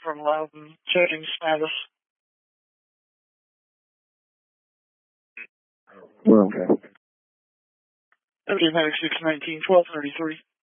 from Loudon. Checking status. We're okay. Okay, Medic 619, 1233.